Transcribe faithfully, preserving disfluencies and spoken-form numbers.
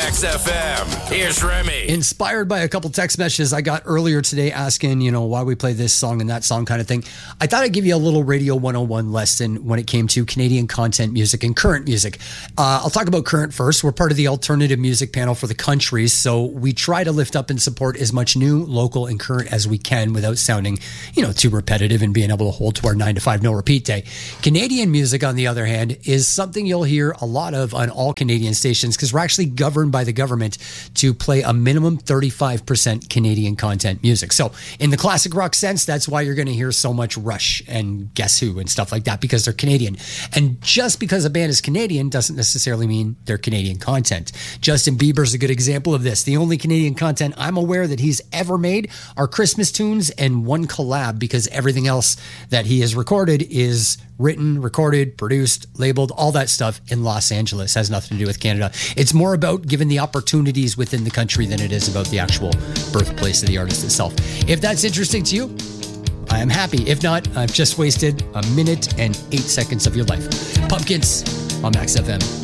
Max F M. Here's Remy. Inspired by a couple text messages I got earlier today asking, you know, why we play this song and that song kind of thing. I thought I'd give you a little Radio one oh one lesson when it came to Canadian content music and current music. Uh, I'll talk about current first. We're part of the alternative music panel for the country, so we try to lift up and support as much new, local, and current as we can without sounding, you know, too repetitive and being able to hold to our nine to five no repeat day. Canadian music, on the other hand, is something you'll hear a lot of on all Canadian stations because we're actually governed by the government to play a minimum thirty-five percent Canadian content music. So in the classic rock sense, that's why you're going to hear so much Rush and Guess Who and stuff like that, because they're Canadian. And just because a band is Canadian doesn't necessarily mean they're Canadian content. Justin Bieber's a good example of this. The only Canadian content I'm aware that he's ever made are Christmas tunes and one collab, because everything else that he has recorded is written, recorded, produced, labeled, all that stuff in Los Angeles. Has nothing to do with Canada. It's more about giving the opportunities within the country than it is about the actual birthplace of the artist itself. If that's interesting to you, I am happy. If not, I've just wasted a minute and eight seconds of your life. Pumpkins on Max F M.